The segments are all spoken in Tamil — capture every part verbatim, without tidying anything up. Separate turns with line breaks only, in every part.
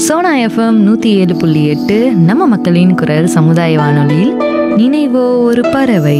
சோனா எஃப்எம் நூற்றி ஏழு புள்ளி எட்டு நம்ம மக்களின் குரல் சமுதாய வானொலியில் நினைவோ ஒரு பறவை.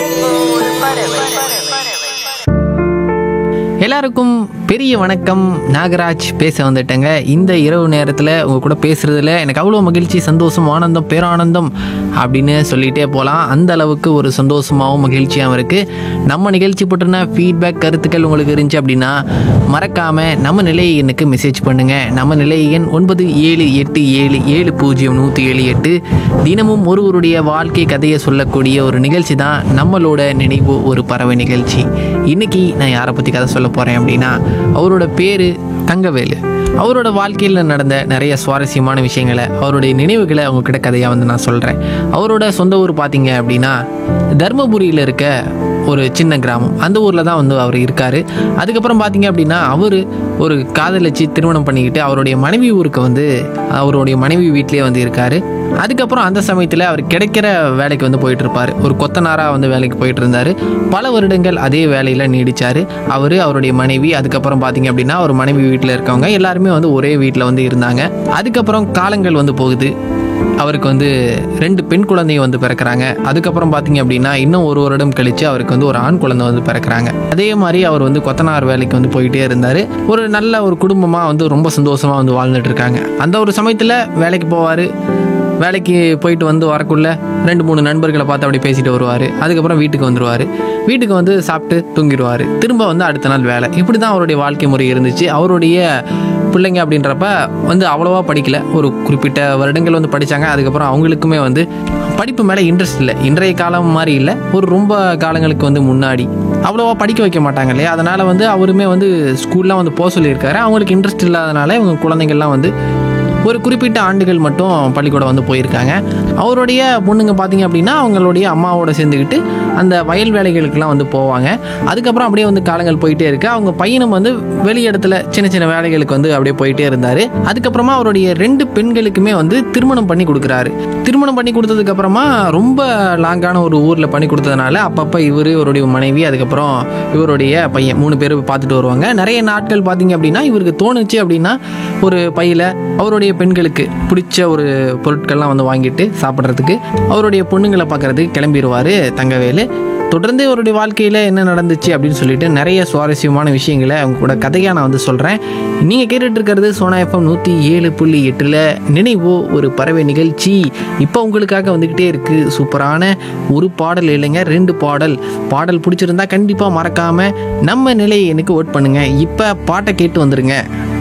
எல்லாருக்கும் பெரிய வணக்கம். நாகராஜ் பேச வந்துட்டேங்க. இந்த இரவு நேரத்தில் உங்கள் கூட பேசுகிறதுல எனக்கு அவ்வளோ மகிழ்ச்சி, சந்தோஷம், ஆனந்தம், பேரானந்தம் அப்படின்னு சொல்லிகிட்டே போகலாம். அந்த அளவுக்கு ஒரு சந்தோஷமாகவும் மகிழ்ச்சியாகவும் இருக்குது. நம்ம நிகழ்ச்சி பற்றின ஃபீட்பேக், கருத்துக்கள் உங்களுக்கு இருந்துச்சு அப்படின்னா மறக்காமல் நம்ம நிலை எண்ணுக்கு மெசேஜ் பண்ணுங்கள். நம்ம நிலை எண் ஒன்பது ஏழு எட்டு ஏழு ஏழு பூஜ்ஜியம் நூற்றி ஏழு எட்டு. தினமும் ஒருவருடைய வாழ்க்கை கதையை சொல்லக்கூடிய ஒரு நிகழ்ச்சி தான் நம்மளோட நினைவு ஒரு பறவை நிகழ்ச்சி. இன்றைக்கி நான் யாரை பற்றி கதை சொல்ல போகிறேன் அப்படின்னா, அவரோட பேர் தங்கவேலு. அவரோட வாழ்க்கையில் நடந்த நிறைய சுவாரஸ்யமான விஷயங்களை, அவருடைய நினைவுகளை அவங்கக்கிட்ட கதையாக வந்து நான் சொல்கிறேன். அவரோட சொந்த ஊர் பார்த்தீங்க அப்படின்னா தர்மபுரியில் இருக்க ஒரு சின்ன கிராமம். அந்த ஊரில் தான் வந்து அவர் இருக்கார். அதுக்கப்புறம் பார்த்தீங்க அப்படின்னா அவர் ஒரு காதலிச்சு திருமணம் பண்ணிக்கிட்டு அவருடைய மனைவி ஊருக்கு வந்து அவருடைய மனைவி வீட்டிலே வந்து இருக்கார். அதுக்கப்புறம் அந்த சமயத்தில் அவர் கிடைக்கிற வேலைக்கு வந்து போயிட்டு இருப்பார். ஒரு கொத்தனாராக வந்து வேலைக்கு போயிட்டு இருந்தார். பல வருடங்கள் அதே வேலையில் நீடித்தார் அவர், அவருடைய மனைவி. அதுக்கப்புறம் பார்த்தீங்க அப்படின்னா அவர் மனைவி வீட்டில் இருக்கவங்க எல்லாருமே வந்து ஒரே வீட்டில் வந்து இருந்தாங்க. அதுக்கப்புறம் காலங்கள் வந்து போகுது. அவருக்கு வந்து ரெண்டு பெண் குழந்தைங்க வந்து பிறக்கிறாங்க. அதுக்கப்புறம் பார்த்தீங்க அப்படின்னா இன்னும் ஒரு வருடம் கழித்து அவருக்கு வந்து ஒரு ஆண் குழந்தை வந்து பிறக்கிறாங்க. அதே மாதிரி அவர் வந்து கொத்தனார் வேலைக்கு வந்து போயிட்டே இருந்தார். ஒரு நல்ல ஒரு குடும்பமாக வந்து ரொம்ப சந்தோஷமாக வந்து வாழ்ந்துட்டு இருக்காங்க. அந்த ஒரு சமயத்தில் வேலைக்கு போவார். வேலைக்கு போயிட்டு வந்து வரக்குள்ள ரெண்டு மூணு நண்பர்களை பார்த்து அப்படி பேசிட்டு வருவார். அதுக்கப்புறம் வீட்டுக்கு வந்துடுவார். வீட்டுக்கு வந்து சாப்பிட்டு தூங்கிடுவார். திரும்ப வந்து அடுத்த நாள் வேலை. இப்படி தான் அவருடைய வாழ்க்கை முறை இருந்துச்சு. அவருடைய பிள்ளைங்க அப்படின்றப்ப வந்து அவ்வளோவா படிக்கல. ஒரு குறிப்பிட்ட வருடங்கள் வந்து படித்தாங்க. அதுக்கப்புறம் அவங்களுக்குமே வந்து படிப்பு மேலே இன்ட்ரெஸ்ட் இல்லை. இன்றைய காலம் மாதிரி இல்லை, ஒரு ரொம்ப காலங்களுக்கு வந்து முன்னாடி அவ்வளோவா படிக்க வைக்க மாட்டாங்க இல்லையா. அதனால் வந்து அவருமே வந்து ஸ்கூல்லாம் வந்து போக சொல்லியிருக்காரு. அவங்களுக்கு இன்ட்ரெஸ்ட் இல்லாதனால இவங்க குழந்தைங்கள்லாம் வந்து ஒரு குறிப்பிட்ட ஆண்டுகள் மட்டும் பள்ளிக்கூடம் வந்து போயிருக்காங்க. அவருடைய பொண்ணுங்க பார்த்தீங்க அப்படின்னா அவங்களுடைய அம்மாவோட சேர்ந்துக்கிட்டு அந்த வயல் வேலைகளுக்கெல்லாம் வந்து போவாங்க. அதுக்கப்புறம் அப்படியே வந்து காலங்கள் போயிட்டே இருக்கு. அவங்க பையனும் வந்து வெளி இடத்துல சின்ன சின்ன வேலைகளுக்கு வந்து அப்படியே போயிட்டே இருந்தார். அதுக்கப்புறமா அவருடைய ரெண்டு பெண்களுக்குமே வந்து திருமணம் பண்ணி கொடுக்குறாரு. திருமணம் பண்ணி கொடுத்ததுக்கு அப்புறமா ரொம்ப லாங்கான ஒரு ஊரில் பண்ணி கொடுத்ததுனால அப்பப்போ இவர், இவருடைய மனைவி, அதுக்கப்புறம் இவருடைய பையன் மூணு பேர் பார்த்துட்டு வருவாங்க. நிறைய நாட்கள் பார்த்தீங்க அப்படின்னா இவருக்கு தோணுச்சு அப்படின்னா ஒரு பையில் அவருடைய பெண்களுக்கு பிடிச்ச ஒரு பொருட்கள்லாம் வந்து வாங்கிட்டு சாப்பிட்றதுக்கு அவருடைய பொண்ணுங்களை பார்க்குறதுக்கு கிளம்பிடுவார் தங்கவேலு. தொடர்ந்து அவருடைய வாழ்க்கையில் என்ன நடந்துச்சு அப்படின்னு சொல்லிட்டு நிறைய சுவாரஸ்யமான விஷயங்களை அவங்க கூட கதையாக நான் வந்து சொல்கிறேன். நீங்கள் கேட்டுட்டு இருக்கிறது சோனா எஃப்எம் நூற்றி ஏழு புள்ளி எட்டில் நினைவோ ஒரு பறவை நிகழ்ச்சி. இப்போ உங்களுக்காக வந்துக்கிட்டே இருக்குது சூப்பரான ஒரு பாடல், இல்லைங்க ரெண்டு பாடல். பாடல் பிடிச்சிருந்தா கண்டிப்பாக மறக்காமல் நம்ம நிலையை எனக்கு ஓட் பண்ணுங்கள். இப்போ பாட்டை கேட்டு வந்துடுங்க.